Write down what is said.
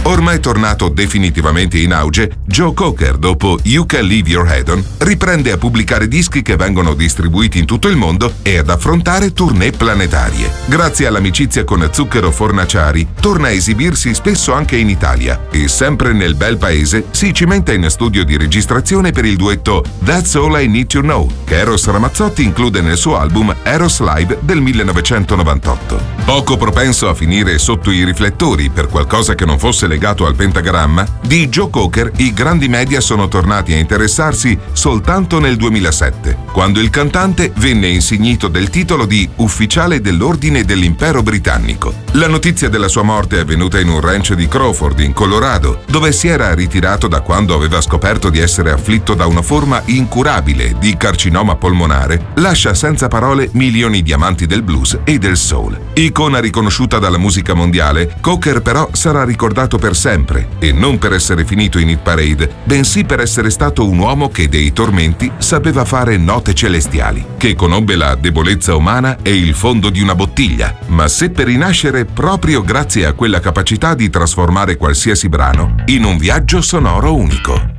Ormai tornato definitivamente in auge, Joe Cocker, dopo You Can Leave Your Head On, riprende a pubblicare dischi che vengono distribuiti in tutto il mondo e ad affrontare tournée planetarie. Grazie all'amicizia con Zucchero Fornaciari, torna a esibirsi spesso anche in Italia e sempre nel bel paese si cimenta in studio di registrazione per il duetto That's All I Need to Know, che Eros Ramazzotti include nel suo album Eros Live del 1998. Poco propenso a finire sotto i riflettori per qualcosa che non fosse legato al pentagramma, di Joe Cocker i grandi media sono tornati a interessarsi soltanto nel 2007, quando il cantante venne insignito del titolo di ufficiale dell'Ordine dell'Impero Britannico. La notizia della sua morte è avvenuta in un ranch di Crawford, in Colorado, dove si era ritirato da quando aveva scoperto di essere afflitto da una forma incurabile di carcinoma polmonare, lascia senza parole milioni di amanti del blues e del soul. Icona riconosciuta dalla musica mondiale, Cocker però sarà ricordato per sempre, e non per essere finito in hit parade, bensì per essere stato un uomo che dei tormenti sapeva fare note celestiali, che conobbe la debolezza umana e il fondo di una bottiglia, ma seppe rinascere proprio grazie a quella capacità di trasformare qualsiasi brano in un viaggio sonoro unico.